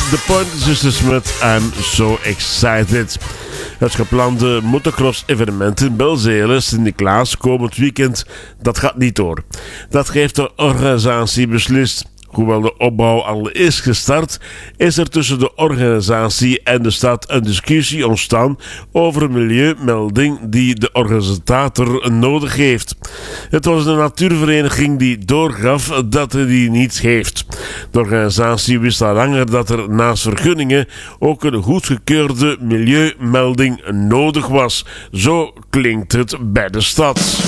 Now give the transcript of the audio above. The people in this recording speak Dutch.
The Pointer Sisters met I'm So Excited. Het geplande motocross-evenement in Belzele, Sint-Niklaas, komend weekend, dat gaat niet door. Dat heeft de organisatie beslist. Hoewel de opbouw al is gestart, is er tussen de organisatie en de stad een discussie ontstaan over een milieumelding die de organisator nodig heeft. Het was de natuurvereniging die doorgaf dat hij die niet heeft. De organisatie wist al langer dat er naast vergunningen ook een goedgekeurde milieumelding nodig was. Zo klinkt het bij de stad.